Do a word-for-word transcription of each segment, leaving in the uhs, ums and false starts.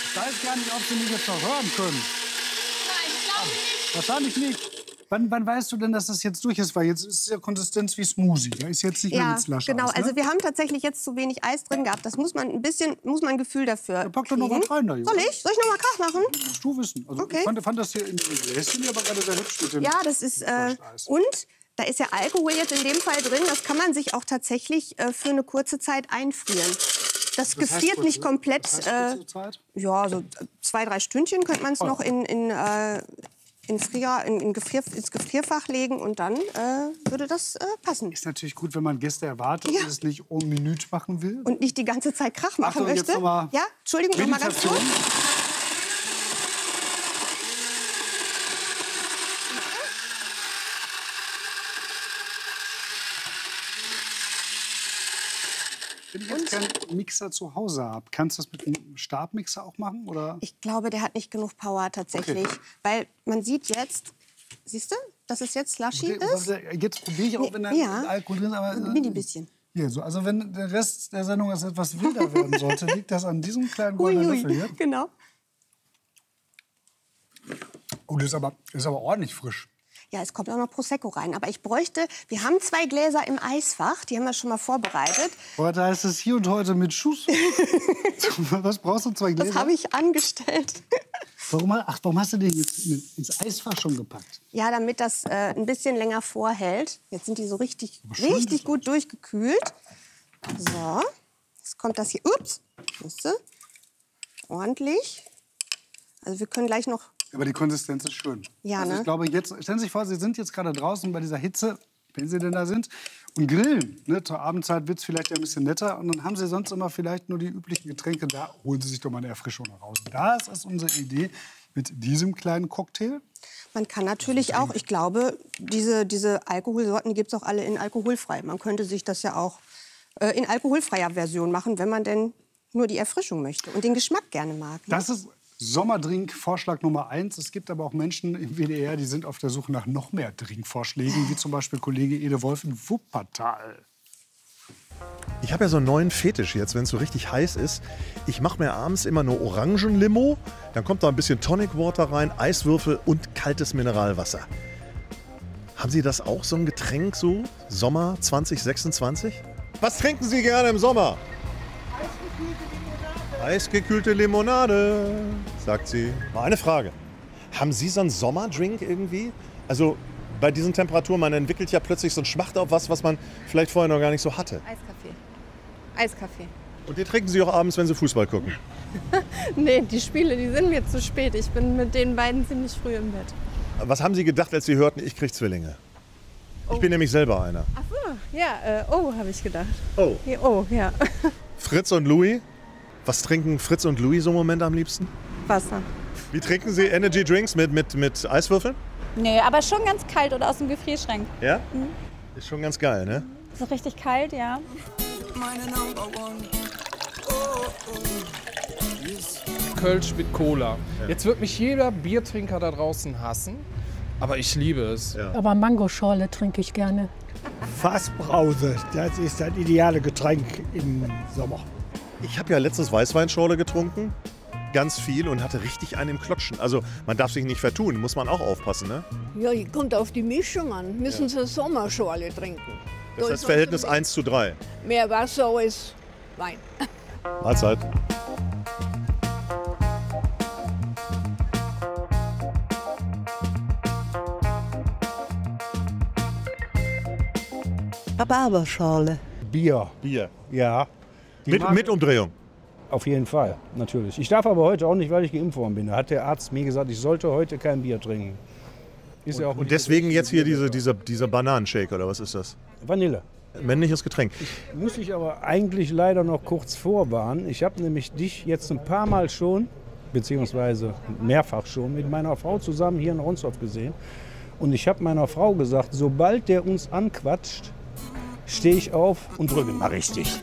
Ich weiß gar nicht, ob Sie mich jetzt noch hören können. Nein, ich glaube nicht. Wahrscheinlich nicht. Wann, wann weißt du denn, dass das jetzt durch ist? Weil jetzt ist es ja Konsistenz wie Smoothie. Da ist jetzt nicht mehr Ja, mit Slush genau. Eis, ne? Also wir haben tatsächlich jetzt zu wenig Eis drin gehabt. Das muss man ein bisschen, muss man ein Gefühl dafür Ja, pack doch noch kriegen. was rein da, Junge. Soll ich? Soll ich noch mal Krach machen? Das musst du wissen. Also Okay. ich fand, fand das hier in den Gläschen aber gerade sehr hübsch mit dem Ja, das ist äh, Slush-Eis. und da ist ja Alkohol jetzt in dem Fall drin. Das kann man sich auch tatsächlich äh, für eine kurze Zeit einfrieren. Das, Das heißt gefriert kurze- nicht komplett. das heißt äh, kurze Zeit? ja, so zwei, drei Stündchen könnte man es Oh. noch in, in, äh, in Frier, in, in Gefrier, ins Gefrierfach legen und dann äh, würde das äh, passen. Ist natürlich gut, wenn man Gäste erwartet Ja. und es nicht en minute machen will. Und nicht die ganze Zeit Krach machen Achtung, jetzt möchte. noch mal Ja, Entschuldigung, noch mal ganz Meditation. kurz. Wenn ich jetzt keinen Mixer zu Hause habe, kannst du das mit einem Stabmixer auch machen? Oder? Ich glaube, der hat nicht genug Power tatsächlich. Okay. Weil man sieht jetzt, siehst du, dass es jetzt slushy ist? Jetzt probiere ich auch, wenn da Ja. Alkohol drin ist. Aber, Ein mini bisschen. Hier, so. Also wenn der Rest der Sendung jetzt etwas wilder werden sollte, liegt das an diesem kleinen goldenen Ui, Löffel ui. hier. Genau. Oh, das ist aber, das ist aber ordentlich frisch. Ja, es kommt auch noch Prosecco rein. Aber ich bräuchte, wir haben zwei Gläser im Eisfach, die haben wir schon mal vorbereitet. Heute heißt es hier und heute mit Schuss. Was brauchst du, zwei Gläser? Das habe ich angestellt. Warum, ach, warum hast du den jetzt ins Eisfach schon gepackt? Ja, damit das äh, ein bisschen länger vorhält. Jetzt sind die so richtig, schön richtig ist gut durchgekühlt. So, jetzt kommt das hier. Ups, siehst du? Ordentlich. Also wir können gleich noch. Aber die Konsistenz ist schön. Ja, also ich ne? glaube, jetzt, stellen Sie sich vor, Sie sind jetzt gerade draußen bei dieser Hitze, wenn Sie denn da sind, und grillen. Ne? Zur Abendzeit wird es vielleicht ja ein bisschen netter. Und dann haben Sie sonst immer vielleicht nur die üblichen Getränke. Da holen Sie sich doch mal eine Erfrischung nach Hause. Das ist unsere Idee mit diesem kleinen Cocktail. Man kann natürlich auch, ich glaube, diese, diese Alkoholsorten, die gibt es auch alle in alkoholfrei. Man könnte sich das ja auch äh, in alkoholfreier Version machen, wenn man denn nur die Erfrischung möchte und den Geschmack gerne mag. Ne? Das ist Sommerdrink, Vorschlag Nummer eins. Es gibt aber auch Menschen im W D R, die sind auf der Suche nach noch mehr Trinkvorschlägen, wie zum Beispiel Kollege Ede Wolf in Wuppertal. Ich habe ja so einen neuen Fetisch jetzt, wenn es so richtig heiß ist. Ich mache mir abends immer nur Orangenlimo, dann kommt da ein bisschen Tonic Water rein, Eiswürfel und kaltes Mineralwasser. Haben Sie das auch, so ein Getränk so? Sommer zwanzig sechsundzwanzig? Was trinken Sie gerne im Sommer? Eisgekühlte Limonade, sagt sie. Mal eine Frage. Haben Sie so einen Sommerdrink irgendwie? Also bei diesen Temperaturen, man entwickelt ja plötzlich so einen Schmacht auf was, was man vielleicht vorher noch gar nicht so hatte. Eiskaffee. Eiskaffee. Und den trinken Sie auch abends, wenn Sie Fußball gucken? Nee, die Spiele, die sind mir zu spät. Ich bin mit den beiden ziemlich früh im Bett. Was haben Sie gedacht, als Sie hörten, ich krieg Zwillinge? Ich bin nämlich selber einer. Ach so, ja, äh, oh, habe ich gedacht. Oh. Ja, oh, ja. Fritz und Louis? Was trinken Fritz und Louis so im Moment am liebsten? Wasser. Wie trinken Sie Energy Drinks mit, mit, mit Eiswürfeln? Nee, aber schon ganz kalt oder aus dem Gefrierschrank. Ja? Mhm. Ist schon ganz geil, ne? So richtig kalt, ja. Kölsch mit Cola. Jetzt wird mich jeder Biertrinker da draußen hassen, aber ich liebe es. Ja. Aber Mangoschorle trinke ich gerne. Fassbrause, das ist das ideale Getränk im Sommer. Ich habe ja letztens Weißweinschorle getrunken, ganz viel, und hatte richtig einen im Klotschen. Also man darf sich nicht vertun, muss man auch aufpassen, ne? Ja, kommt auf die Mischung an. Müssen Sie Sommerschorle trinken. Das Da heißt ist Verhältnis also eins zu drei. mehr Wasser als Wein. Mahlzeit. Rhabarberschorle. Bier. Bier. Ja. Die Mit, mag- mit Umdrehung. Auf jeden Fall, natürlich. Ich darf aber heute auch nicht, weil ich geimpft worden bin. Da hat der Arzt mir gesagt, ich sollte heute kein Bier trinken. Ist ja auch Und deswegen jetzt hier diese, dieser, dieser Bananenshake, oder was ist das? Vanille. Männliches Getränk. Muss ich aber eigentlich leider noch kurz vorwarnen. Ich habe nämlich dich jetzt ein paar Mal schon, beziehungsweise mehrfach schon, mit meiner Frau zusammen hier in Ronsdorf gesehen. Und ich habe meiner Frau gesagt, sobald der uns anquatscht, stehe ich auf und drücke mal richtig.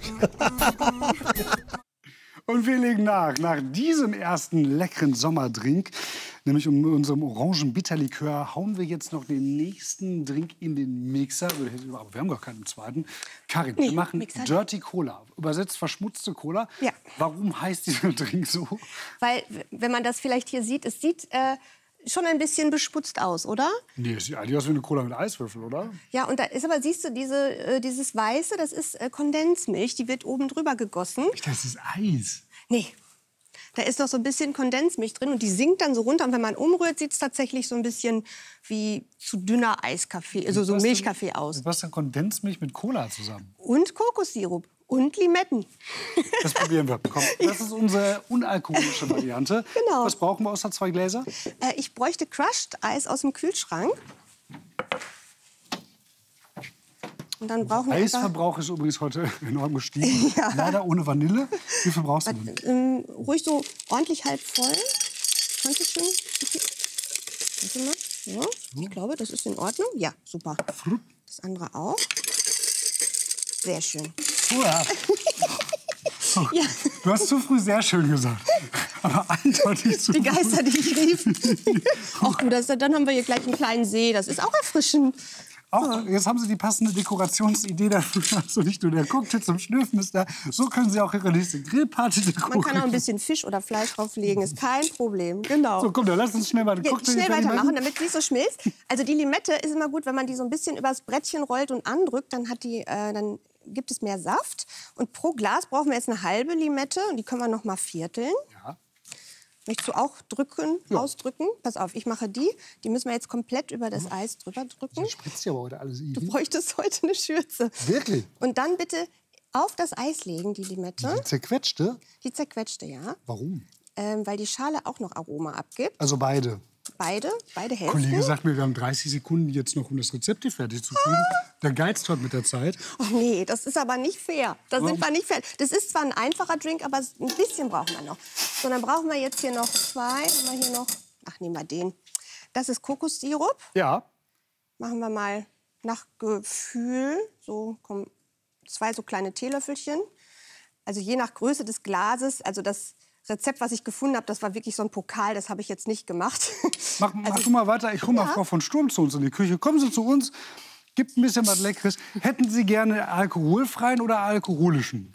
Und wir legen nach, nach diesem ersten leckeren Sommerdrink, Nämlich um unserem Orangen-Bitterlikör hauen wir jetzt noch den nächsten Drink in den Mixer. Aber wir haben gar keinen zweiten. Karin, Nee, wir machen Mixer. Dirty Cola. Übersetzt verschmutzte Cola. Ja. Warum heißt dieser Drink so? Weil, wenn man das vielleicht hier sieht, es sieht äh, schon ein bisschen besputzt aus, oder? Nee, es sieht eigentlich aus wie eine Cola mit Eiswürfel, oder? Ja, und da ist aber, siehst du, diese, äh, dieses Weiße, das ist äh, Kondensmilch, die wird oben drüber gegossen. Ich dachte, das ist Eis. Nee, da ist noch so ein bisschen Kondensmilch drin und die sinkt dann so runter. Und wenn man umrührt, sieht es tatsächlich so ein bisschen wie zu dünner Eiskaffee, also so Was denn- Milchkaffee aus. Was ist denn Kondensmilch mit Cola zusammen? Und Kokossirup und Limetten. Das probieren wir. Komm, das ist unsere unalkoholische Variante. Genau. Was brauchen wir außer zwei Gläser? Äh, ich bräuchte Crushed Eis aus dem Kühlschrank. Und dann brauchen wir einfach, Eisverbrauch ist übrigens heute enorm gestiegen. Leider ohne Vanille. Wie viel brauchst du denn? ähm, ruhig so ordentlich halb voll. Kannst du schon? Warte mal. Ja, ich glaube, das ist in Ordnung. Ja, super. Das andere auch. Sehr schön. Uah. Ja. Du hast zu früh sehr schön gesagt. Aber eindeutig zu Die früh. Geister, die ich rief. Ach du, das, dann haben wir hier gleich einen kleinen See. Das ist auch erfrischend. Auch, jetzt haben Sie die passende Dekorationsidee dafür. Also nicht nur der Cocktail zum Schnürfen ist da. So können Sie auch Ihre nächste Grillparty dekorieren. Man kann auch ein bisschen Fisch oder Fleisch drauflegen, ist kein Problem. Genau. So, komm, dann lass uns schnell mal den Ja, Cocktail schnell fertig weitermachen, damit es nicht so schmilzt. Also die Limette ist immer gut, wenn man die so ein bisschen übers Brettchen rollt und andrückt, dann, hat die, äh, dann gibt es mehr Saft. Und pro Glas brauchen wir jetzt eine halbe Limette und die können wir noch mal vierteln. Ja. Möchtest du auch drücken, Ja. ausdrücken? Pass auf, ich mache die. Die müssen wir jetzt komplett über das Eis drüber drücken. Das spritzt ja aber heute alles Du easy. bräuchtest heute eine Schürze. Wirklich? Und dann bitte auf das Eis legen, die Limette. Die zerquetschte? Die zerquetschte, ja. Warum? Ähm, weil die Schale auch noch Aroma abgibt. Also beide. Beide, beide Hälften. Kollege sagt mir, wir haben dreißig Sekunden jetzt noch, um das Rezept hier fertig zu kriegen. Der geizt heute mit der Zeit. Oh nee, das ist aber nicht fair. Da sind wir nicht fair. Das ist zwar ein einfacher Drink, aber ein bisschen brauchen wir noch. So, dann brauchen wir jetzt hier noch zwei. Haben wir hier noch, ach, nehmen wir den. Das ist Kokossirup. Ja. Machen wir mal nach Gefühl. So, kommen zwei so kleine Teelöffelchen. Also je nach Größe des Glases. Also das Rezept, was ich gefunden habe, das war wirklich so ein Pokal. Das habe ich jetzt nicht gemacht. Mach, mach du mal weiter. Ich hole mal Also Ja. Frau von Sturm zu uns in die Küche. Kommen Sie zu uns. Gibt ein bisschen was Leckeres. Hätten Sie gerne alkoholfreien oder alkoholischen?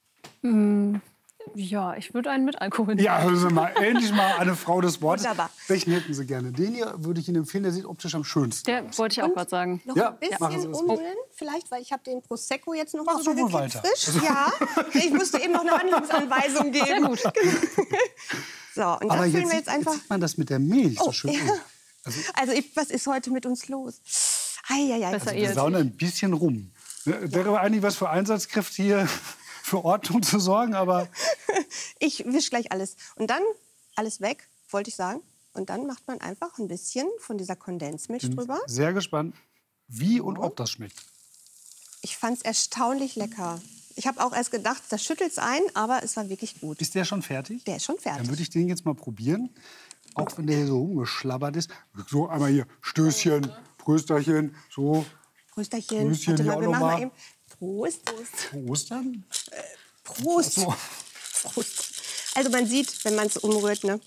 Ja, ich würde einen mit Alkohol nehmen. Ja, hören Sie mal. Endlich mal eine Frau des Wortes. Wunderbar. Welchen hätten Sie gerne? Den hier würde ich Ihnen empfehlen. Der sieht optisch am schönsten Der aus. wollte ich auch gerade sagen. Noch Ja, ein bisschen machen Sie das. umrühren, vielleicht, weil ich habe den Prosecco jetzt noch Mach mal so wohl rübergekippt, weiter. frisch. Ja, ich musste eben noch eine Handlungsanweisung geben. Sehr gut. So, und Aber das füllen jetzt, wir jetzt einfach. jetzt sieht man das mit der Milch so Oh, schön. ja. Also, Also, ich, was ist heute mit uns los? Eieiei. Besser wir ihr. saunen ein bisschen rum. Ne, wäre eigentlich was für Einsatzkräfte hier für Ordnung zu sorgen, aber Ich wisch gleich alles. Und dann alles weg, wollte ich sagen. Und dann macht man einfach ein bisschen von dieser Kondensmilch drüber. sehr gespannt, wie und ob das schmeckt. Ich fand es erstaunlich lecker. Ich habe auch erst gedacht, das schüttelt's ein, aber es war wirklich gut. Ist der schon fertig? Der ist schon Dann fertig. würde ich den jetzt mal probieren. Auch wenn der hier so rumgeschlabbert ist. So einmal hier Stößchen, Prösterchen, so. Prösterchen. Grüßchen Warte hier mal, auch wir noch machen mal mal. eben. Prost. Prost. Ostern? Prost. So. Prost. Also man sieht, wenn man es umrührt, ne?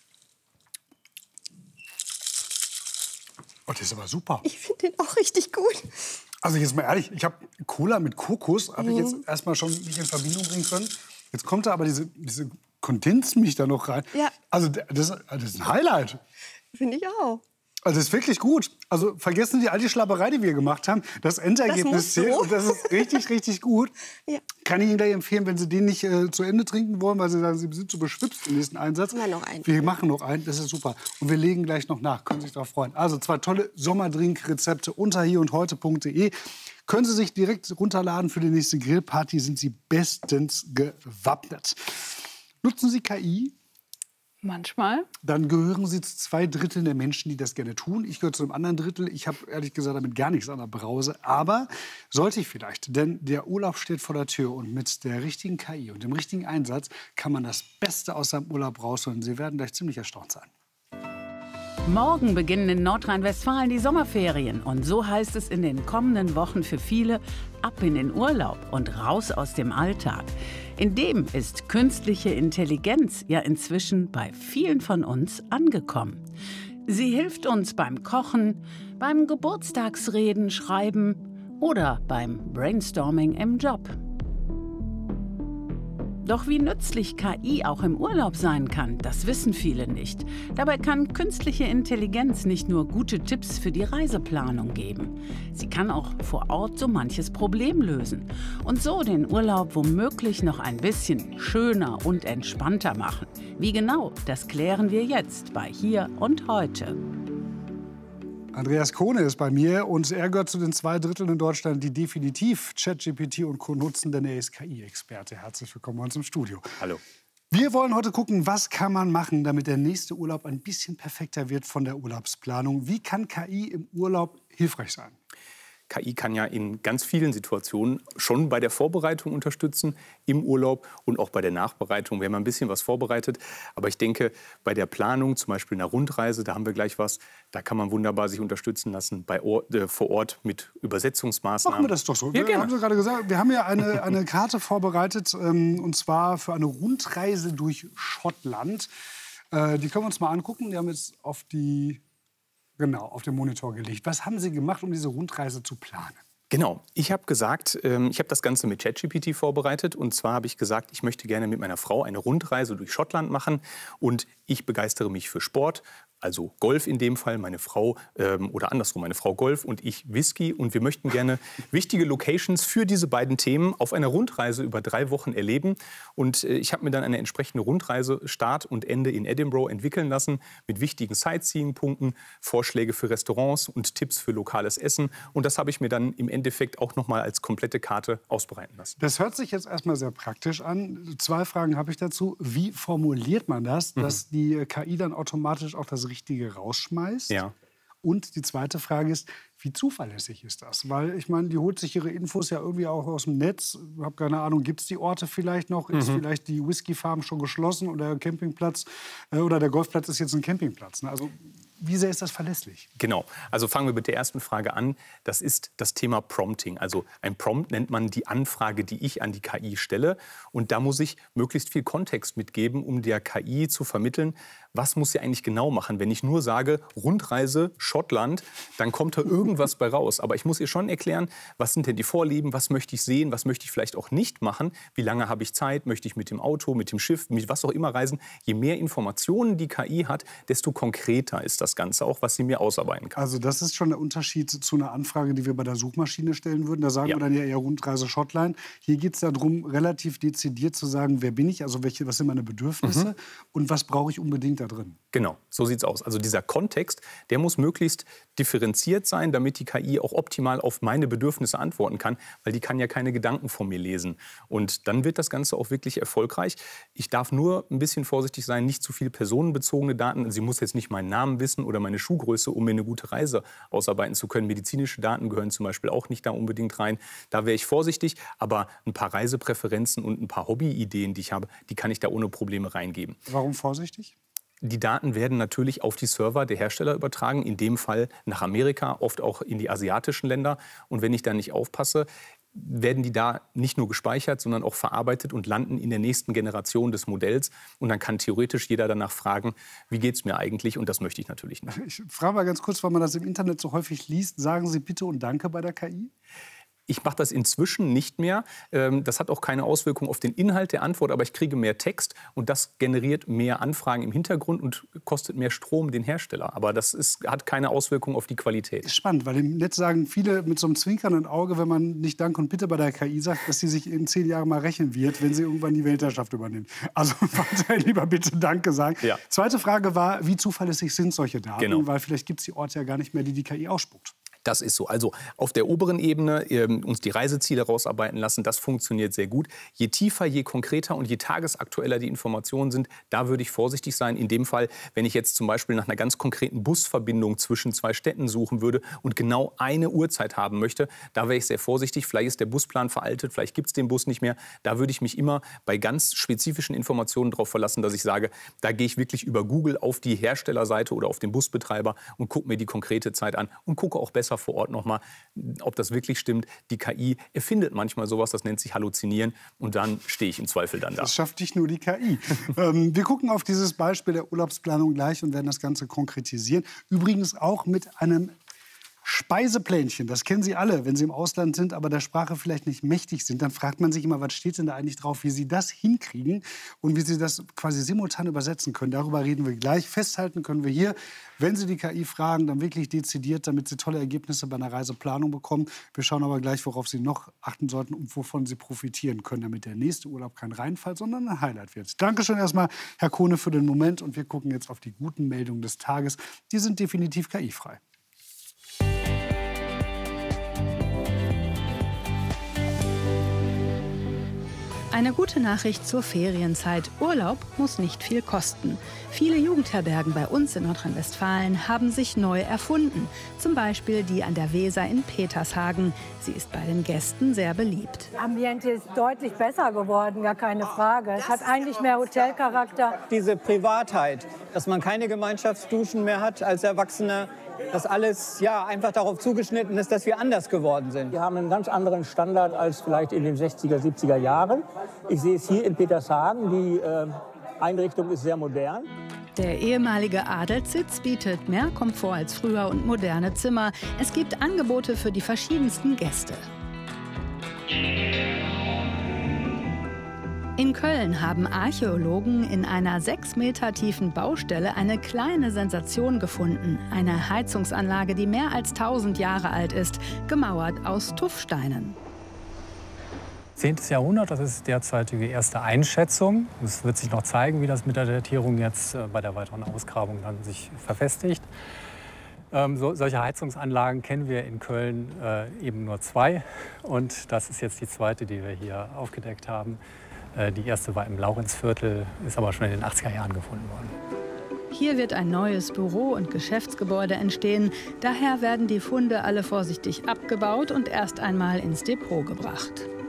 Oh, das ist aber super. Ich finde den auch richtig gut. Also jetzt mal ehrlich, ich habe Cola mit Kokos, habe ich Mhm. jetzt erstmal schon nicht in Verbindung bringen können. Jetzt kommt da aber diese, diese Kondensmilch da noch rein. Ja. Also das, das ist ein Highlight. Finde ich auch. Also das ist wirklich gut. Also vergessen Sie all die Schlapperei, die wir gemacht haben. Das Endergebnis muss so. zählt und das ist richtig, richtig gut. Ja. Kann ich Ihnen gleich empfehlen, wenn Sie den nicht äh, zu Ende trinken wollen, weil Sie sagen, Sie sind zu beschwipst im nächsten Einsatz. Machen wir noch einen. Wir machen noch einen, das ist super. Und wir legen gleich noch nach, können Sie sich darauf freuen. Also zwei tolle Sommerdrink-Rezepte unter hier und heute punkt de. Können Sie sich direkt runterladen für die nächste Grillparty, sind Sie bestens gewappnet. Nutzen Sie K I? Manchmal. Dann gehören Sie zu zwei Dritteln der Menschen, die das gerne tun. Ich gehöre zu einem anderen Drittel. Ich habe ehrlich gesagt damit gar nichts an der Brause. Aber sollte ich vielleicht, denn der Urlaub steht vor der Tür. Und mit der richtigen K I und dem richtigen Einsatz kann man das Beste aus seinem Urlaub rausholen. Sie werden gleich ziemlich erstaunt sein. Morgen beginnen in Nordrhein-Westfalen die Sommerferien. Und so heißt es in den kommenden Wochen für viele: ab in den Urlaub und raus aus dem Alltag. In dem ist künstliche Intelligenz ja inzwischen bei vielen von uns angekommen. Sie hilft uns beim Kochen, beim Geburtstagsreden schreiben oder beim Brainstorming im Job. Doch wie nützlich K I auch im Urlaub sein kann, das wissen viele nicht. Dabei kann künstliche Intelligenz nicht nur gute Tipps für die Reiseplanung geben. Sie kann auch vor Ort so manches Problem lösen und so den Urlaub womöglich noch ein bisschen schöner und entspannter machen. Wie genau, das klären wir jetzt bei Hier und Heute. Andreas Kohne ist bei mir und er gehört zu den zwei Dritteln in Deutschland, die definitiv ChatGPT und Co. nutzen, denn er ist K I-Experte. Herzlich willkommen bei uns im Studio. Hallo. Wir wollen heute gucken, was kann man machen, damit der nächste Urlaub ein bisschen perfekter wird von der Urlaubsplanung. Wie kann K I im Urlaub hilfreich sein? K I kann ja in ganz vielen Situationen schon bei der Vorbereitung unterstützen, im Urlaub und auch bei der Nachbereitung. Wir haben ein bisschen was vorbereitet, aber ich denke, bei der Planung, zum Beispiel einer Rundreise, da haben wir gleich was, da kann man wunderbar sich unterstützen lassen bei Ort, äh, vor Ort mit Übersetzungsmaßnahmen. Machen wir das doch so. Ja, wir gerne. haben Sie gerade gesagt, wir haben ja eine, eine Karte vorbereitet, ähm, und zwar für eine Rundreise durch Schottland. Äh, die können wir uns mal angucken. Die haben jetzt auf die Genau, auf den Monitor gelegt. Was haben Sie gemacht, um diese Rundreise zu planen? Genau. Ich habe gesagt, ähm, ich habe das Ganze mit ChatGPT vorbereitet. Und zwar habe ich gesagt, ich möchte gerne mit meiner Frau eine Rundreise durch Schottland machen. Und ich begeistere mich für Sport, also Golf in dem Fall, meine Frau ähm, oder andersrum, meine Frau Golf und ich Whisky. Und wir möchten gerne wichtige Locations für diese beiden Themen auf einer Rundreise über drei Wochen erleben. Und äh, ich habe mir dann eine entsprechende Rundreise Start und Ende in Edinburgh entwickeln lassen mit wichtigen Sightseeing-Punkten, Vorschläge für Restaurants und Tipps für lokales Essen. Und das habe ich mir dann im Endeffekt auch noch mal als komplette Karte ausbreiten lassen. Das hört sich jetzt erstmal sehr praktisch an. Zwei Fragen habe ich dazu. Wie formuliert man das, mhm. dass die K I dann automatisch auch das Richtige rausschmeißt? Ja. Und die zweite Frage ist, wie zuverlässig ist das? Weil ich meine, die holt sich ihre Infos ja irgendwie auch aus dem Netz. Ich habe keine Ahnung, gibt es die Orte vielleicht noch? Ist Mhm. vielleicht die Whisky-Farm schon geschlossen oder der Campingplatz äh, oder der Golfplatz ist jetzt ein Campingplatz? Ne? Also wie sehr ist das verlässlich? Genau. Also fangen wir mit der ersten Frage an. Das ist das Thema Prompting. Also ein Prompt nennt man die Anfrage, die ich an die K I stelle. Und da muss ich möglichst viel Kontext mitgeben, um der K I zu vermitteln, was muss sie eigentlich genau machen. Wenn ich nur sage, Rundreise Schottland, dann kommt da irgendwas bei raus. Aber ich muss ihr schon erklären, was sind denn die Vorlieben, was möchte ich sehen, was möchte ich vielleicht auch nicht machen, wie lange habe ich Zeit, möchte ich mit dem Auto, mit dem Schiff, mit was auch immer reisen. Je mehr Informationen die K I hat, desto konkreter ist das Ganze auch, was sie mir ausarbeiten kann. Also das ist schon der Unterschied zu einer Anfrage, die wir bei der Suchmaschine stellen würden. Da sagen Ja. wir dann ja eher Rundreise Schottland. Hier geht es darum, relativ dezidiert zu sagen, wer bin ich, also welche, was sind meine Bedürfnisse Mhm. und was brauche ich unbedingt da drin. Genau, so sieht's aus. Also dieser Kontext, der muss möglichst differenziert sein, damit die K I auch optimal auf meine Bedürfnisse antworten kann, weil die kann ja keine Gedanken von mir lesen. Und dann wird das Ganze auch wirklich erfolgreich. Ich darf nur ein bisschen vorsichtig sein, nicht zu viel personenbezogene Daten. Sie muss jetzt nicht meinen Namen wissen oder meine Schuhgröße, um mir eine gute Reise ausarbeiten zu können. Medizinische Daten gehören zum Beispiel auch nicht da unbedingt rein. Da wäre ich vorsichtig, aber ein paar Reisepräferenzen und ein paar Hobbyideen, die ich habe, die kann ich da ohne Probleme reingeben. Warum vorsichtig? Die Daten werden natürlich auf die Server der Hersteller übertragen, in dem Fall nach Amerika, oft auch in die asiatischen Länder. Und wenn ich da nicht aufpasse, werden die da nicht nur gespeichert, sondern auch verarbeitet und landen in der nächsten Generation des Modells. Und dann kann theoretisch jeder danach fragen, wie geht es mir eigentlich? Und das möchte ich natürlich nicht. Ich frage mal ganz kurz, weil man das im Internet so häufig liest. Sagen Sie bitte und danke bei der K I? Ich mache das inzwischen nicht mehr. Das hat auch keine Auswirkung auf den Inhalt der Antwort, aber ich kriege mehr Text und das generiert mehr Anfragen im Hintergrund und kostet mehr Strom den Hersteller. Aber das ist, hat keine Auswirkung auf die Qualität. Spannend, weil im Netz sagen viele mit so einem zwinkernden Auge, wenn man nicht Dank und Bitte bei der K I sagt, dass sie sich in zehn Jahren mal rächen wird, wenn sie irgendwann die Weltherrschaft übernimmt. Also weiterhin lieber Bitte Danke sagen. Ja. Zweite Frage war, wie zuverlässig sind solche Daten? Genau. Weil vielleicht gibt es die Orte ja gar nicht mehr, die die K I ausspuckt. Das ist so. Also auf der oberen Ebene äh, uns die Reiseziele rausarbeiten lassen, das funktioniert sehr gut. Je tiefer, je konkreter und je tagesaktueller die Informationen sind, da würde ich vorsichtig sein. In dem Fall, wenn ich jetzt zum Beispiel nach einer ganz konkreten Busverbindung zwischen zwei Städten suchen würde und genau eine Uhrzeit haben möchte, da wäre ich sehr vorsichtig. Vielleicht ist der Busplan veraltet, vielleicht gibt es den Bus nicht mehr. Da würde ich mich immer bei ganz spezifischen Informationen darauf verlassen, dass ich sage, da gehe ich wirklich über Google auf die Herstellerseite oder auf den Busbetreiber und gucke mir die konkrete Zeit an und gucke auch besser vor Ort nochmal, ob das wirklich stimmt. Die K I erfindet manchmal sowas, das nennt sich Halluzinieren und dann stehe ich im Zweifel dann da. Das schafft nicht nur die K I. ähm, wir gucken auf dieses Beispiel der Urlaubsplanung gleich und werden das Ganze konkretisieren. Übrigens auch mit einem Speiseplänchen, das kennen Sie alle, wenn Sie im Ausland sind, aber der Sprache vielleicht nicht mächtig sind. Dann fragt man sich immer, was steht denn da eigentlich drauf, wie Sie das hinkriegen und wie Sie das quasi simultan übersetzen können. Darüber reden wir gleich. Festhalten können wir hier, wenn Sie die K I fragen, dann wirklich dezidiert, damit Sie tolle Ergebnisse bei einer Reiseplanung bekommen. Wir schauen aber gleich, worauf Sie noch achten sollten und wovon Sie profitieren können, damit der nächste Urlaub kein Reinfall, sondern ein Highlight wird. Dankeschön erstmal, Herr Kohne, für den Moment. Und wir gucken jetzt auf die guten Meldungen des Tages. Die sind definitiv K I-frei. Eine gute Nachricht zur Ferienzeit. Urlaub muss nicht viel kosten. Viele Jugendherbergen bei uns in Nordrhein-Westfalen haben sich neu erfunden. Zum Beispiel die an der Weser in Petershagen. Sie ist bei den Gästen sehr beliebt. Das Ambiente ist deutlich besser geworden, gar keine Frage. Es hat eigentlich mehr Hotelcharakter. Diese Privatheit, dass man keine Gemeinschaftsduschen mehr hat als Erwachsener, dass alles ja, einfach darauf zugeschnitten ist, dass wir anders geworden sind. Wir haben einen ganz anderen Standard als vielleicht in den sechziger, siebziger Jahren. Ich sehe es hier in Petershagen, die äh, Einrichtung ist sehr modern. Der ehemalige Adelssitz bietet mehr Komfort als früher und moderne Zimmer. Es gibt Angebote für die verschiedensten Gäste. In Köln haben Archäologen in einer sechs Meter tiefen Baustelle eine kleine Sensation gefunden. Eine Heizungsanlage, die mehr als tausend Jahre alt ist, gemauert aus Tuffsteinen. zehntes Jahrhundert, das ist derzeitige erste Einschätzung. Es wird sich noch zeigen, wie das mit der Datierung jetzt bei der weiteren Ausgrabung dann sich verfestigt. Ähm, so, solche Heizungsanlagen kennen wir in Köln äh, eben nur zwei. Und das ist jetzt die zweite, die wir hier aufgedeckt haben. Die erste war im Laurenzviertel, ist aber schon in den achtziger Jahren gefunden worden. Hier wird ein neues Büro- und Geschäftsgebäude entstehen. Daher werden die Funde alle vorsichtig abgebaut und erst einmal ins Depot gebracht.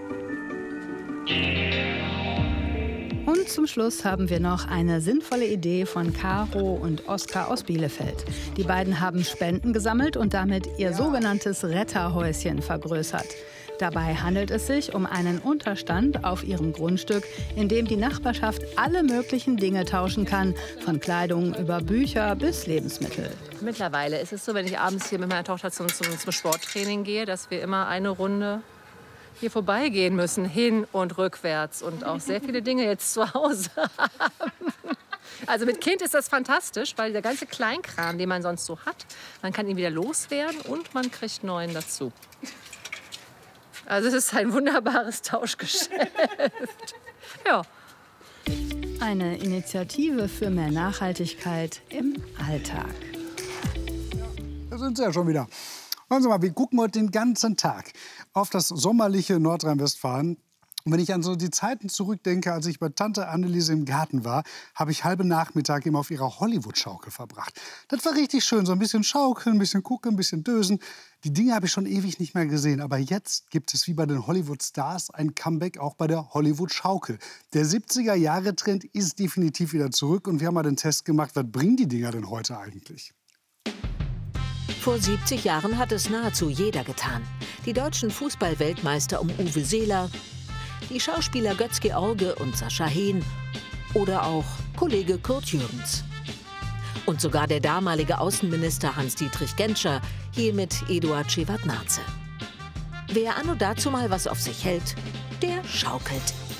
Und zum Schluss haben wir noch eine sinnvolle Idee von Caro und Oskar aus Bielefeld. Die beiden haben Spenden gesammelt und damit ihr sogenanntes Retterhäuschen vergrößert. Dabei handelt es sich um einen Unterstand auf ihrem Grundstück, in dem die Nachbarschaft alle möglichen Dinge tauschen kann, von Kleidung über Bücher bis Lebensmittel. Mittlerweile ist es so, wenn ich abends hier mit meiner Tochter zum, zum, zum Sporttraining gehe, dass wir immer eine Runde hier vorbeigehen müssen, hin und rückwärts und auch sehr viele Dinge jetzt zu Hause haben. Also mit Kind ist das fantastisch, weil der ganze Kleinkram, den man sonst so hat, man kann ihn wieder loswerden und man kriegt neuen dazu. Also es ist ein wunderbares Tauschgeschäft. Ja. Eine Initiative für mehr Nachhaltigkeit im Alltag. Da sind Sie ja schon wieder. Hören Sie mal, wir gucken heute den ganzen Tag auf das sommerliche Nordrhein-Westfalen. Und wenn ich an so die Zeiten zurückdenke, als ich bei Tante Anneliese im Garten war, habe ich halbe Nachmittag immer auf ihrer Hollywood-Schaukel verbracht. Das war richtig schön, so ein bisschen schaukeln, ein bisschen gucken, ein bisschen dösen. Die Dinge habe ich schon ewig nicht mehr gesehen. Aber jetzt gibt es wie bei den Hollywood-Stars ein Comeback auch bei der Hollywood-Schaukel. Der siebziger-Jahre-Trend ist definitiv wieder zurück. Und wir haben mal den Test gemacht, was bringen die Dinger denn heute eigentlich? Vor siebzig Jahren hat es nahezu jeder getan. Die deutschen Fußball-Weltmeister um Uwe Seeler, die Schauspieler Götz-George und Sascha Hehn oder auch Kollege Kurt Jürgens. Und sogar der damalige Außenminister Hans-Dietrich Genscher, hier mit Eduard Schewardnadse. Wer anno dazu mal was auf sich hält, der schaukelt.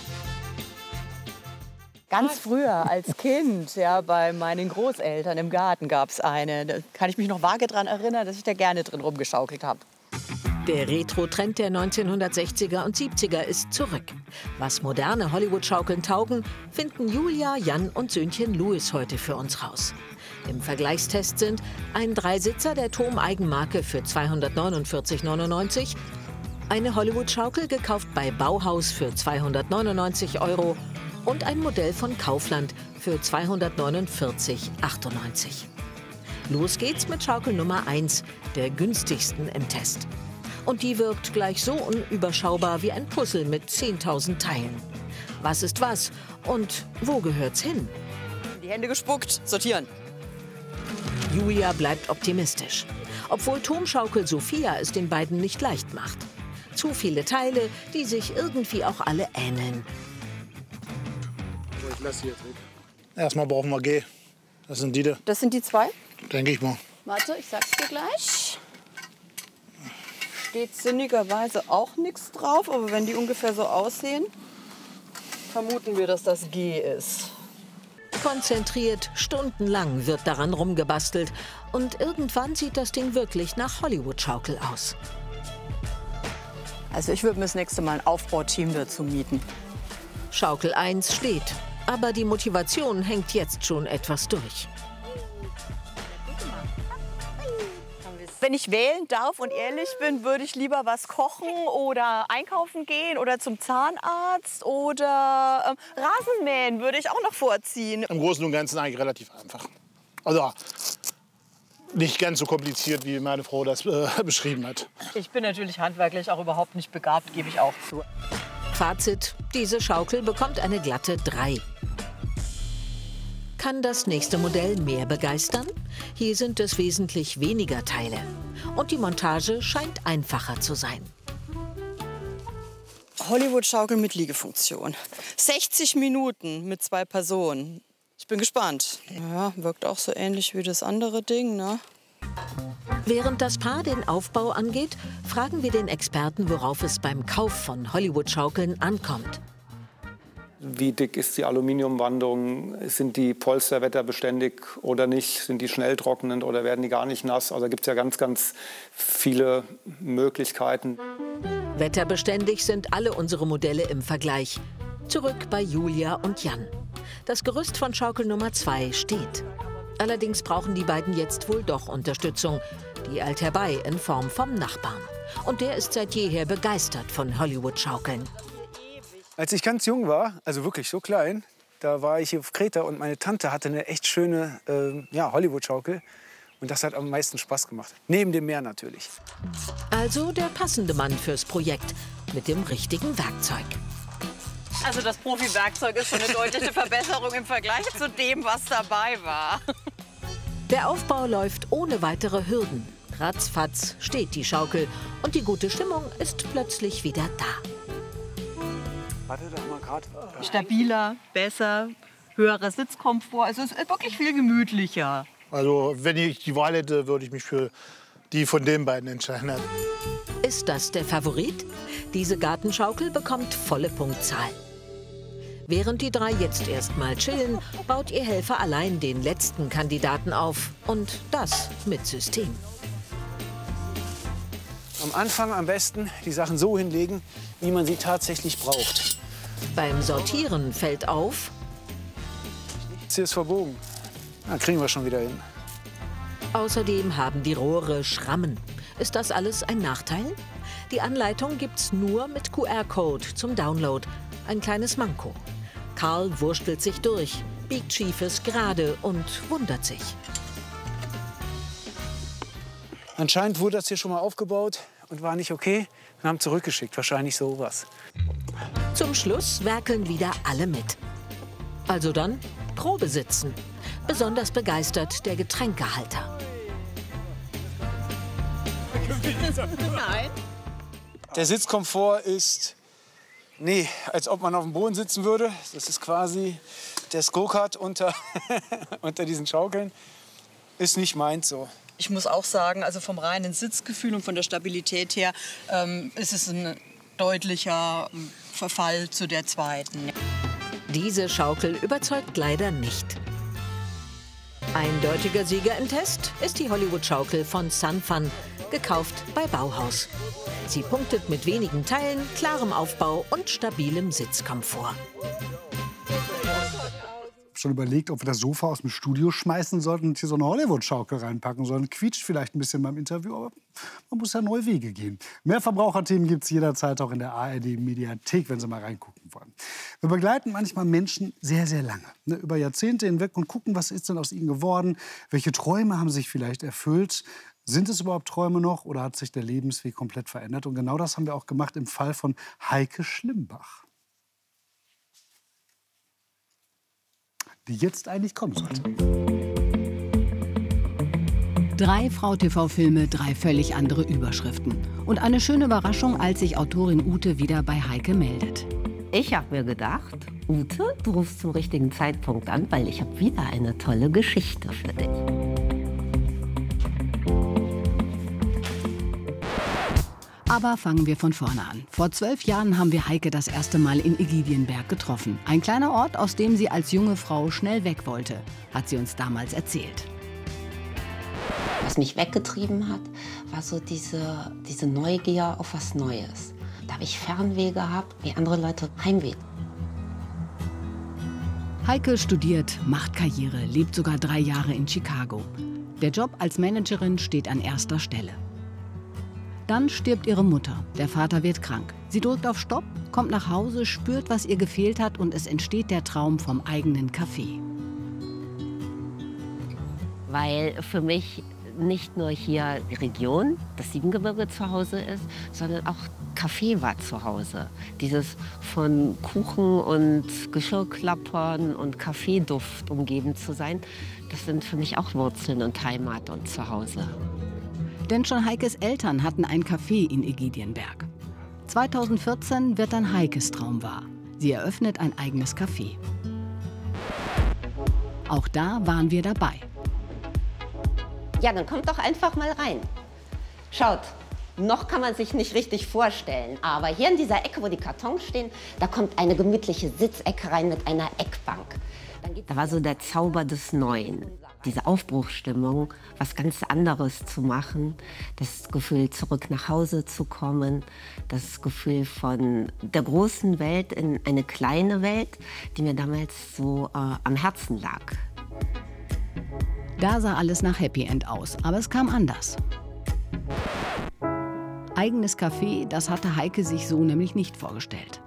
Ganz früher als Kind, ja, bei meinen Großeltern im Garten gab es eine. Da kann ich mich noch vage daran erinnern, dass ich da gerne drin rumgeschaukelt habe. Der Retro-Trend der neunzehnhundertsechziger und siebziger ist zurück. Was moderne Hollywood-Schaukeln taugen, finden Julia, Jan und Söhnchen Louis heute für uns raus. Im Vergleichstest sind ein Dreisitzer der Thom-Eigenmarke für zweihundertneunundvierzig neunundneunzig, eine Hollywood-Schaukel gekauft bei Bauhaus für zweihundertneunundneunzig Euro und ein Modell von Kaufland für zweihundertneunundvierzig achtundneunzig. Los geht's mit Schaukel Nummer eins, der günstigsten im Test. Und die wirkt gleich so unüberschaubar wie ein Puzzle mit zehntausend Teilen. Was ist was und wo gehört's hin? Die Hände gespuckt, sortieren. Julia bleibt optimistisch. Obwohl Thom-Schaukel Sophia es den beiden nicht leicht macht. Zu viele Teile, die sich irgendwie auch alle ähneln. Ich lasse sie jetzt weg. Erstmal brauchen wir G. Das sind die da. Das sind die zwei? Denke ich mal. Warte, ich sag's dir gleich. Steht sinnigerweise auch nichts drauf, aber wenn die ungefähr so aussehen, vermuten wir, dass das G ist. Konzentriert, stundenlang wird daran rumgebastelt. Und irgendwann sieht das Ding wirklich nach Hollywood-Schaukel aus. Also ich würde mir das nächste Mal ein Aufbauteam dazu mieten. Schaukel eins steht, aber die Motivation hängt jetzt schon etwas durch. Wenn ich wählen darf und ehrlich bin, würde ich lieber was kochen oder einkaufen gehen oder zum Zahnarzt oder ähm, Rasenmähen würde ich auch noch vorziehen. Im Großen und Ganzen eigentlich relativ einfach. Also nicht ganz so kompliziert, wie meine Frau das äh, beschrieben hat. Ich bin natürlich handwerklich auch überhaupt nicht begabt, gebe ich auch zu. Fazit: Diese Schaukel bekommt eine glatte drei. Kann das nächste Modell mehr begeistern? Hier sind es wesentlich weniger Teile. Und die Montage scheint einfacher zu sein. Hollywood-Schaukel mit Liegefunktion. sechzig Minuten mit zwei Personen. Ich bin gespannt. Ja, wirkt auch so ähnlich wie das andere Ding, ne? Während das Paar den Aufbau angeht, fragen wir den Experten, worauf es beim Kauf von Hollywood-Schaukeln ankommt. Wie dick ist die Aluminiumwandung? Sind die Polster wetterbeständig oder nicht? Sind die schnell trocknend oder werden die gar nicht nass? Also da gibt es ja ganz, ganz viele Möglichkeiten. Wetterbeständig sind alle unsere Modelle im Vergleich. Zurück bei Julia und Jan. Das Gerüst von Schaukel Nummer zwei steht. Allerdings brauchen die beiden jetzt wohl doch Unterstützung. Die eilt herbei in Form vom Nachbarn. Und der ist seit jeher begeistert von Hollywood-Schaukeln. Als ich ganz jung war, also wirklich so klein, da war ich auf Kreta und meine Tante hatte eine echt schöne äh, ja, Hollywood-Schaukel. Und das hat am meisten Spaß gemacht. Neben dem Meer natürlich. Also der passende Mann fürs Projekt mit dem richtigen Werkzeug. Also das Profi-Werkzeug ist schon eine deutliche Verbesserung im Vergleich zu dem, was dabei war. Der Aufbau läuft ohne weitere Hürden. Ratzfatz steht die Schaukel und die gute Stimmung ist plötzlich wieder da. Warte doch mal gerade. Stabiler, besser, höherer Sitzkomfort. Also es ist wirklich viel gemütlicher. Also wenn ich die Wahl hätte, würde ich mich für die von den beiden entscheiden. Ist das der Favorit? Diese Gartenschaukel bekommt volle Punktzahl. Während die drei jetzt erst mal chillen, baut ihr Helfer allein den letzten Kandidaten auf. Und das mit System. Am Anfang am besten die Sachen so hinlegen, wie man sie tatsächlich braucht. Beim Sortieren fällt auf: Sie ist verbogen. Na, kriegen wir schon wieder hin. Außerdem haben die Rohre Schrammen. Ist das alles ein Nachteil? Die Anleitung gibt's nur mit Q R-Code zum Download. Ein kleines Manko. Karl wurstelt sich durch, biegt Schiefes gerade und wundert sich. Anscheinend wurde das hier schon mal aufgebaut und war nicht okay. Wir haben zurückgeschickt, wahrscheinlich sowas. Zum Schluss werkeln wieder alle mit. Also dann Probesitzen. Besonders begeistert der Getränkehalter. Nein. Der Sitzkomfort ist, nee, als ob man auf dem Boden sitzen würde. Das ist quasi der Go-Kart unter, unter diesen Schaukeln. Ist nicht meins so. Ich muss auch sagen, also vom reinen Sitzgefühl und von der Stabilität her ähm, ist es ein deutlicher Verfall zu der zweiten. Diese Schaukel überzeugt leider nicht. Eindeutiger Sieger im Test ist die Hollywood-Schaukel von Sun Fun. gekauft bei Bauhaus. Sie punktet mit wenigen Teilen, klarem Aufbau und stabilem Sitzkomfort. Schon überlegt, ob wir das Sofa aus dem Studio schmeißen sollten und hier so eine Hollywood-Schaukel reinpacken sollen. Quietscht vielleicht ein bisschen beim Interview, aber man muss ja neue Wege gehen. Mehr Verbraucherthemen gibt es jederzeit auch in der A R D-Mediathek, wenn Sie mal reingucken wollen. Wir begleiten manchmal Menschen sehr, sehr lange, ne, über Jahrzehnte hinweg und gucken, was ist denn aus ihnen geworden, welche Träume haben sich vielleicht erfüllt. Sind es überhaupt Träume noch oder hat sich der Lebensweg komplett verändert? Und genau das haben wir auch gemacht im Fall von Heike Schlimbach, die jetzt eigentlich kommen sollte. Drei Frau-T V-Filme, drei völlig andere Überschriften. Und eine schöne Überraschung, als sich Autorin Ute wieder bei Heike meldet. Ich habe mir gedacht, Ute, du rufst zum richtigen Zeitpunkt an, weil ich habe wieder eine tolle Geschichte für dich. Aber fangen wir von vorne an. Vor zwölf Jahren haben wir Heike das erste Mal in Ägidienberg getroffen. Ein kleiner Ort, aus dem sie als junge Frau schnell weg wollte, hat sie uns damals erzählt. Was mich weggetrieben hat, war so diese, diese Neugier auf was Neues. Da habe ich Fernweh gehabt, wie andere Leute Heimweh. Heike studiert, macht Karriere, lebt sogar drei Jahre in Chicago. Der Job als Managerin steht an erster Stelle. Dann stirbt ihre Mutter. Der Vater wird krank. Sie drückt auf Stopp, kommt nach Hause, spürt, was ihr gefehlt hat und es entsteht der Traum vom eigenen Café. Weil für mich nicht nur hier die Region, das Siebengebirge zu Hause ist, sondern auch Café war zu Hause. Dieses von Kuchen und Geschirrklappern und Kaffeeduft umgeben zu sein, das sind für mich auch Wurzeln und Heimat und Zuhause. Denn schon Heikes Eltern hatten ein Café in Ägidienberg. zweitausendvierzehn wird dann Heikes Traum wahr. Sie eröffnet ein eigenes Café. Auch da waren wir dabei. Ja, dann kommt doch einfach mal rein. Schaut, noch kann man sich nicht richtig vorstellen, aber hier in dieser Ecke, wo die Kartons stehen, da kommt eine gemütliche Sitzecke rein mit einer Eckbank. Da war so der Zauber des Neuen. Diese Aufbruchsstimmung, was ganz anderes zu machen, das Gefühl, zurück nach Hause zu kommen, das Gefühl von der großen Welt in eine kleine Welt, die mir damals so äh, am Herzen lag. Da sah alles nach Happy End aus, aber es kam anders. Eigenes Café, das hatte Heike sich so nämlich nicht vorgestellt.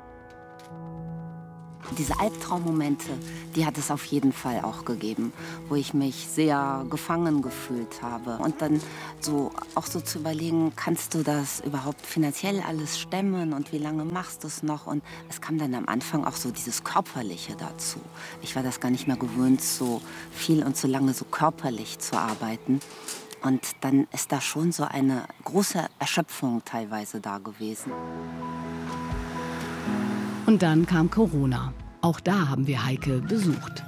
Diese Albtraummomente, die hat es auf jeden Fall auch gegeben, wo ich mich sehr gefangen gefühlt habe. Und dann so auch so zu überlegen, kannst du das überhaupt finanziell alles stemmen und wie lange machst du es noch? Und es kam dann am Anfang auch so dieses Körperliche dazu. Ich war das gar nicht mehr gewöhnt, so viel und so lange so körperlich zu arbeiten. Und dann ist da schon so eine große Erschöpfung teilweise da gewesen. Und dann kam Corona. Auch da haben wir Heike besucht.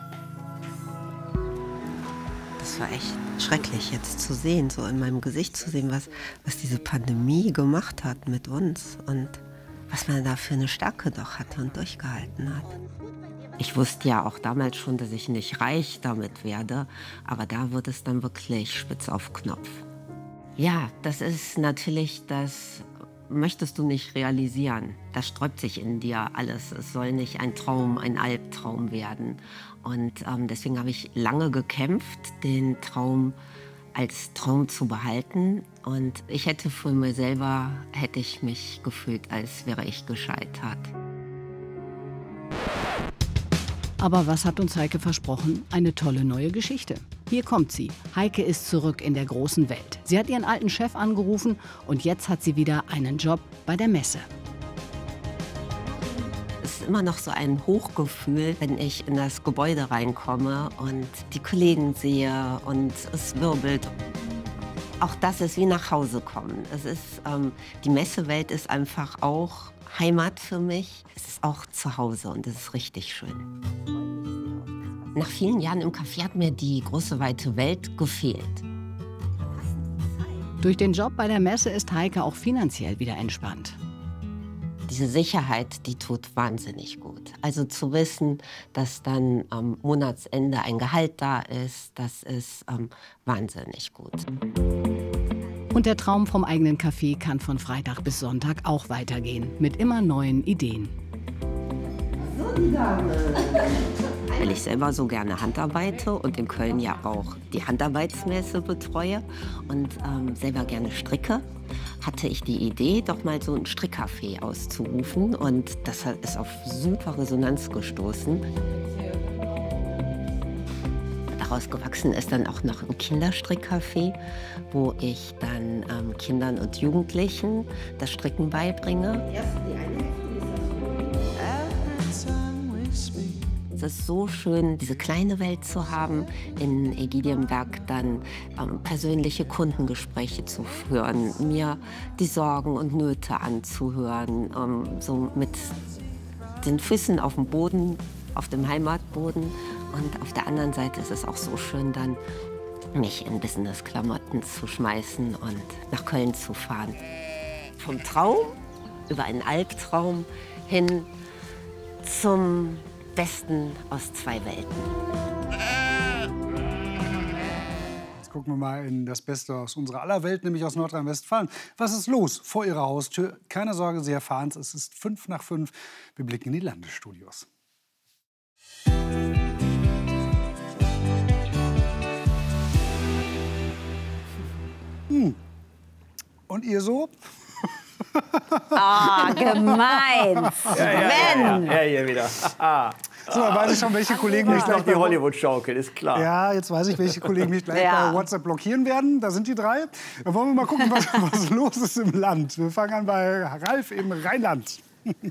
Das war echt schrecklich jetzt zu sehen, so in meinem Gesicht zu sehen, was, was diese Pandemie gemacht hat mit uns und was man da für eine Stärke doch hatte und durchgehalten hat. Ich wusste ja auch damals schon, dass ich nicht reich damit werde, aber da wird es dann wirklich spitz auf Knopf. Ja, das ist natürlich das... möchtest du nicht realisieren. Das sträubt sich in dir alles. Es soll nicht ein Traum, ein Albtraum werden. Und ähm, deswegen habe ich lange gekämpft, den Traum als Traum zu behalten. Und ich hätte für mich selber, hätte ich mich gefühlt, als wäre ich gescheitert. Aber was hat uns Heike versprochen? Eine tolle neue Geschichte. Hier kommt sie. Heike ist zurück in der großen Welt. Sie hat ihren alten Chef angerufen und jetzt hat sie wieder einen Job bei der Messe. Es ist immer noch so ein Hochgefühl, wenn ich in das Gebäude reinkomme und die Kollegen sehe und es wirbelt. Auch das ist wie nach Hause kommen. Es ist, ähm, die Messewelt ist einfach auch Heimat für mich. Es ist auch zu Hause und es ist richtig schön. Nach vielen Jahren im Café hat mir die große, weite Welt gefehlt. Durch den Job bei der Messe ist Heike auch finanziell wieder entspannt. Diese Sicherheit, die tut wahnsinnig gut. Also zu wissen, dass dann am Monatsende ein Gehalt da ist, das ist ähm, wahnsinnig gut. Und der Traum vom eigenen Café kann von Freitag bis Sonntag auch weitergehen, mit immer neuen Ideen. Weil ich selber so gerne handarbeite und in Köln ja auch die Handarbeitsmesse betreue und ähm, selber gerne stricke, hatte ich die Idee, doch mal so ein Strickcafé auszurufen. Und das ist auf super Resonanz gestoßen. Daraus gewachsen ist dann auch noch ein Kinderstrickcafé, wo ich dann ähm, Kindern und Jugendlichen das Stricken beibringe. Es ist so schön, diese kleine Welt zu haben, in Ägidienberg dann ähm, persönliche Kundengespräche zu führen, mir die Sorgen und Nöte anzuhören, ähm, so mit den Füßen auf dem Boden, auf dem Heimatboden. Und auf der anderen Seite ist es auch so schön, dann mich in Business-Klamotten zu schmeißen und nach Köln zu fahren. Vom Traum über einen Albtraum hin zum Besten aus zwei Welten. Jetzt gucken wir mal in das Beste aus unserer aller Welt, nämlich aus Nordrhein-Westfalen. Was ist los vor Ihrer Haustür? Keine Sorge, Sie erfahren es. Es ist fünf nach fünf. Wir blicken in die Landesstudios. Hm. Und ihr so? Ah, gemein. Ja, ja, ja, ja, hier wieder. Ah. So, dann weiß ich schon, welche Kollegen mich Ist gleich noch die bei- Hollywood-Schaukel, ist klar. Ja, jetzt weiß ich, welche Kollegen mich gleich Ja. bei WhatsApp blockieren werden. Da sind die drei. Dann wollen wir mal gucken, was, was los ist im Land. Wir fangen an bei Ralf im Rheinland.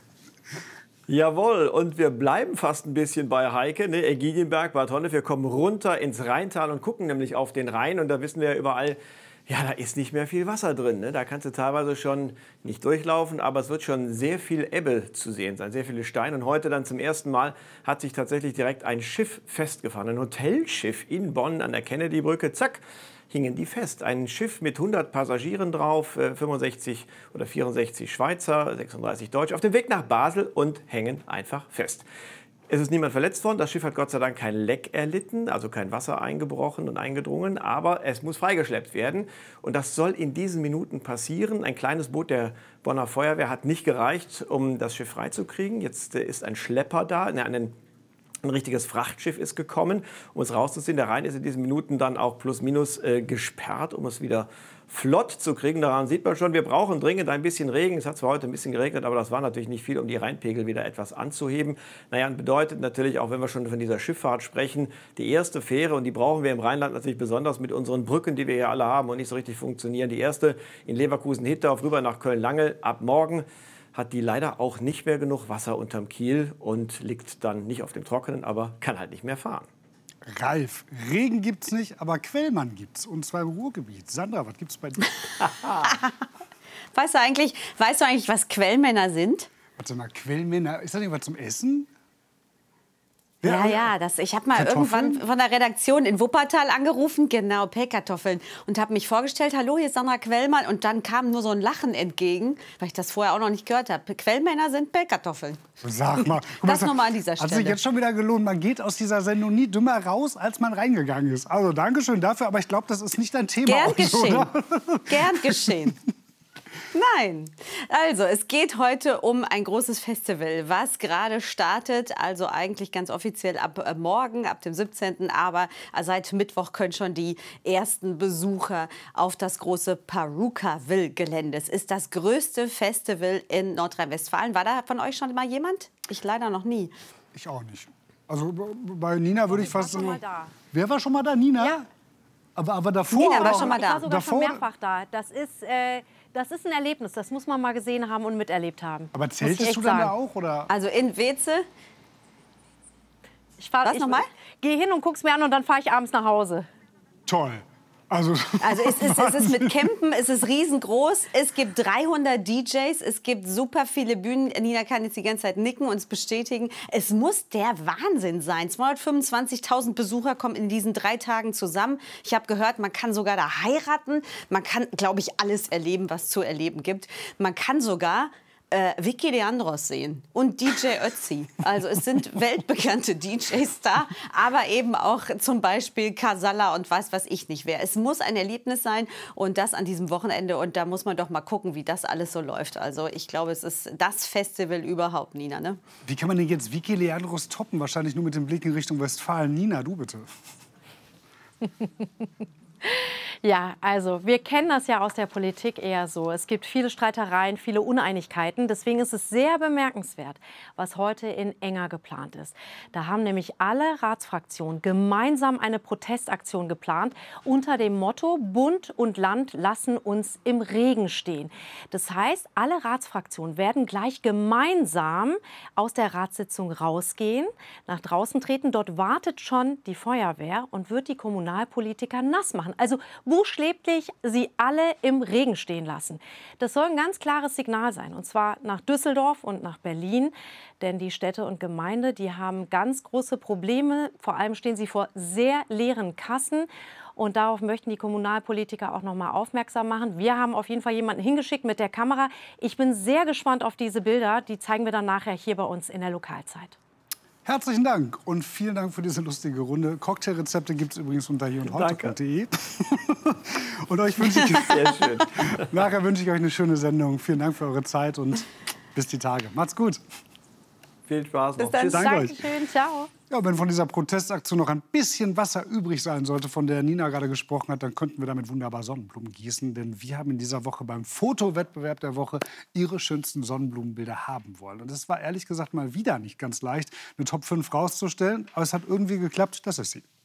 Jawohl, und wir bleiben fast ein bisschen bei Heike, ne? Ägidienberg, Bad Honnef. Wir kommen runter ins Rheintal und gucken nämlich auf den Rhein. Und da wissen wir ja überall, ja, da ist nicht mehr viel Wasser drin. Ne? Da kannst du teilweise schon nicht durchlaufen, aber es wird schon sehr viel Ebbe zu sehen sein, sehr viele Steine. Und heute dann zum ersten Mal hat sich tatsächlich direkt ein Schiff festgefahren, ein Hotelschiff in Bonn an der Kennedy-Brücke. Zack, hingen die fest. Ein Schiff mit hundert Passagieren drauf, äh, fünfundsechzig oder vierundsechzig Schweizer, sechsunddreißig Deutsche, auf dem Weg nach Basel und hängen einfach fest. Es ist niemand verletzt worden. Das Schiff hat Gott sei Dank kein Leck erlitten, also kein Wasser eingebrochen und eingedrungen. Aber es muss freigeschleppt werden. Und das soll in diesen Minuten passieren. Ein kleines Boot der Bonner Feuerwehr hat nicht gereicht, um das Schiff freizukriegen. Jetzt äh, ist ein Schlepper da, ne, ein, ein richtiges Frachtschiff ist gekommen, um es rauszuziehen. Der Rhein ist in diesen Minuten dann auch plus minus äh, gesperrt, um es wieder flott zu kriegen. Daran sieht man schon, wir brauchen dringend ein bisschen Regen. Es hat zwar heute ein bisschen geregnet, aber das war natürlich nicht viel, um die Rheinpegel wieder etwas anzuheben. Naja, und bedeutet natürlich, auch wenn wir schon von dieser Schifffahrt sprechen, die erste Fähre, und die brauchen wir im Rheinland natürlich besonders mit unseren Brücken, die wir hier alle haben und nicht so richtig funktionieren. Die erste in Leverkusen-Hittorf rüber nach Köln-Lange ab morgen hat die leider auch nicht mehr genug Wasser unterm Kiel und liegt dann nicht auf dem Trockenen, aber kann halt nicht mehr fahren. Ralf, Regen gibt's nicht, aber Quellmann gibt's. Und zwar im Ruhrgebiet. Sandra, was gibt's bei dir? Weißt du eigentlich, weißt du eigentlich, was Quellmänner sind? Warte mal, Quellmänner, ist das nicht was zum Essen? Ja, ja, das, ich habe mal Kartoffeln? irgendwann von der Redaktion in Wuppertal angerufen, genau, Pellkartoffeln, und habe mich vorgestellt, hallo, hier ist Sandra Quellmann, und dann kam nur so ein Lachen entgegen, weil ich das vorher auch noch nicht gehört habe. Quellmänner sind Pellkartoffeln. Sag mal. Guck Das mal, nochmal an dieser Hat sich Stelle. jetzt schon wieder gelohnt. Man geht aus dieser Sendung nie dümmer raus, als man reingegangen ist. Also Dankeschön dafür, aber ich glaube, das ist nicht dein Thema. Gern heute, geschehen. oder? Gern geschehen. Nein. Also, es geht heute um ein großes Festival, was gerade startet. Also eigentlich ganz offiziell ab äh, morgen, ab dem siebzehnten Aber seit Mittwoch können schon die ersten Besucher auf das große Parukaville-Gelände. Es ist das größte Festival in Nordrhein-Westfalen. War da von euch schon mal jemand? Ich leider noch nie. Ich auch nicht. Also bei Nina würde ich fast schon mal sagen. da. Wer war schon mal da? Nina? Ja. Aber, aber davor. Nina war oder- schon mal da. Ich war sogar davor, schon mehrfach da. Das ist, äh, das ist ein Erlebnis. Das muss man mal gesehen haben und miterlebt haben. Aber Muss ich zeltest echt du dann da sagen. auch? Oder? Also in Weze? Ich fahr, Was ich, nochmal? Gehe hin und guck's mir an und dann fahre ich abends nach Hause. Toll. Also, Also es ist, es ist mit Campen, es ist riesengroß, es gibt dreihundert D Js, es gibt super viele Bühnen. Nina kann jetzt die ganze Zeit nicken und es bestätigen. Es muss der Wahnsinn sein. zweihundertfünfundzwanzigtausend Besucher kommen in diesen drei Tagen zusammen. Ich habe gehört, man kann sogar da heiraten. Man kann, glaube ich, alles erleben, was zu erleben gibt. Man kann sogar äh, Vicky Leandros sehen und D J Ötzi. Also es sind weltbekannte D Js da, aber eben auch zum Beispiel Casalla und was weiß ich nicht wer. Es muss ein Erlebnis sein und das an diesem Wochenende und da muss man doch mal gucken, wie das alles so läuft. Also ich glaube, es ist das Festival überhaupt, Nina. Ne? Wie kann man denn jetzt Vicky Leandros toppen? Wahrscheinlich nur mit dem Blick in Richtung Westfalen. Nina, du bitte. Ja, also wir kennen das ja aus der Politik eher so. Es gibt viele Streitereien, viele Uneinigkeiten. Deswegen ist es sehr bemerkenswert, was heute in Enger geplant ist. Da haben nämlich alle Ratsfraktionen gemeinsam eine Protestaktion geplant unter dem Motto Bund und Land lassen uns im Regen stehen. Das heißt, alle Ratsfraktionen werden gleich gemeinsam aus der Ratssitzung rausgehen, nach draußen treten. Dort wartet schon die Feuerwehr und wird die Kommunalpolitiker nass machen. Also buchstäblich sie alle im Regen stehen lassen. Das soll ein ganz klares Signal sein, und zwar nach Düsseldorf und nach Berlin. Denn die Städte und Gemeinden, die haben ganz große Probleme. Vor allem stehen sie vor sehr leeren Kassen. Und darauf möchten die Kommunalpolitiker auch noch mal aufmerksam machen. Wir haben auf jeden Fall jemanden hingeschickt mit der Kamera. Ich bin sehr gespannt auf diese Bilder. Die zeigen wir dann nachher hier bei uns in der Lokalzeit. Herzlichen Dank und vielen Dank für diese lustige Runde. Cocktailrezepte gibt es übrigens unter hier und heute punkt de. Und euch wünsche ich, Sehr schön. nachher wünsche ich euch eine schöne Sendung. Vielen Dank für eure Zeit und bis die Tage. Macht's gut. Viel Spaß noch. Bis dann. Tschüss. Danke euch. Dankeschön. Ciao. Ja, wenn von dieser Protestaktion noch ein bisschen Wasser übrig sein sollte, von der Nina gerade gesprochen hat, dann könnten wir damit wunderbar Sonnenblumen gießen. Denn wir haben in dieser Woche beim Fotowettbewerb der Woche ihre schönsten Sonnenblumenbilder haben wollen. Und es war ehrlich gesagt mal wieder nicht ganz leicht, eine Top fünf rauszustellen. Aber es hat irgendwie geklappt. Das ist sie.